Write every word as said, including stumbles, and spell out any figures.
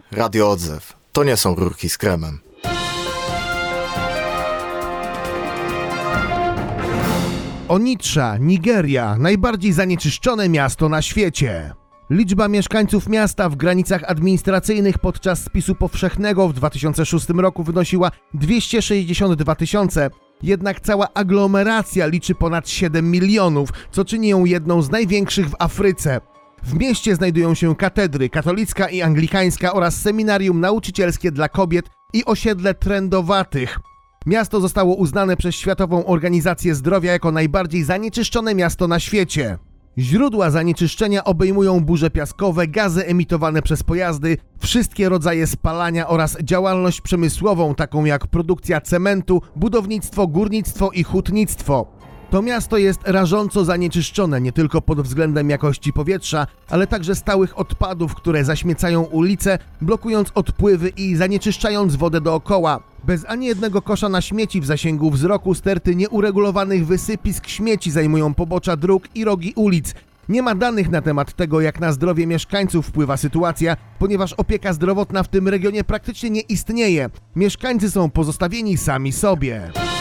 Radio Odzew. To nie są rurki z kremem. Onitsza, Nigeria, najbardziej zanieczyszczone miasto na świecie. Liczba mieszkańców miasta w granicach administracyjnych podczas spisu powszechnego w dwa tysiące szóstym roku wynosiła dwieście sześćdziesiąt dwa tysiące, jednak cała aglomeracja liczy ponad siedem milionów, co czyni ją jedną z największych w Afryce. W mieście znajdują się katedry katolicka i anglikańska oraz seminarium nauczycielskie dla kobiet i osiedle trędowatych. Miasto zostało uznane przez Światową Organizację Zdrowia jako najbardziej zanieczyszczone miasto na świecie. Źródła zanieczyszczenia obejmują burze piaskowe, gazy emitowane przez pojazdy, wszystkie rodzaje spalania oraz działalność przemysłową, taką jak produkcja cementu, budownictwo, górnictwo i hutnictwo. To miasto jest rażąco zanieczyszczone nie tylko pod względem jakości powietrza, ale także stałych odpadów, które zaśmiecają ulice, blokując odpływy i zanieczyszczając wodę dookoła. Bez ani jednego kosza na śmieci w zasięgu wzroku sterty nieuregulowanych wysypisk śmieci zajmują pobocza dróg i rogi ulic. Nie ma danych na temat tego, jak na zdrowie mieszkańców wpływa sytuacja, ponieważ opieka zdrowotna w tym regionie praktycznie nie istnieje. Mieszkańcy są pozostawieni sami sobie.